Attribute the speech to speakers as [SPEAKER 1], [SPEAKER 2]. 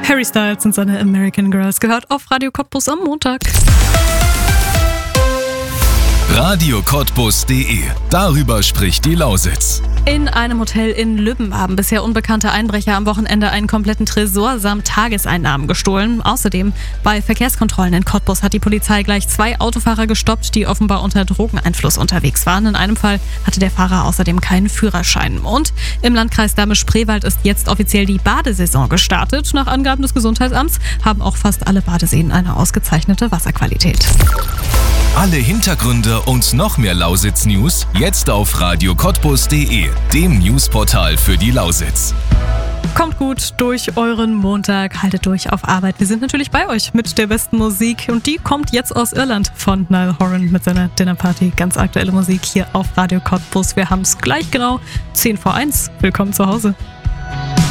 [SPEAKER 1] Harry Styles und seine American Girls gehört auf Radio Cottbus am Montag.
[SPEAKER 2] radiocottbus.de. Darüber spricht die Lausitz.
[SPEAKER 1] In einem Hotel in Lübben haben bisher unbekannte Einbrecher am Wochenende einen kompletten Tresor samt Tageseinnahmen gestohlen. Außerdem bei Verkehrskontrollen in Cottbus hat die Polizei gleich 2 Autofahrer gestoppt, die offenbar unter Drogeneinfluss unterwegs waren. In einem Fall hatte der Fahrer außerdem keinen Führerschein. Und im Landkreis Dahme-Spreewald ist jetzt offiziell die Badesaison gestartet. Nach Angaben des Gesundheitsamts haben auch fast alle Badeseen eine ausgezeichnete Wasserqualität.
[SPEAKER 2] Alle Hintergründe und noch mehr Lausitz-News jetzt auf radiocottbus.de, dem Newsportal für die Lausitz.
[SPEAKER 1] Kommt gut durch euren Montag, haltet durch auf Arbeit. Wir sind natürlich bei euch mit der besten Musik und die kommt jetzt aus Irland von Niall Horan mit seiner Dinnerparty. Ganz aktuelle Musik hier auf Radio Cottbus. Wir haben es gleich genau 10 vor 1. Willkommen zu Hause.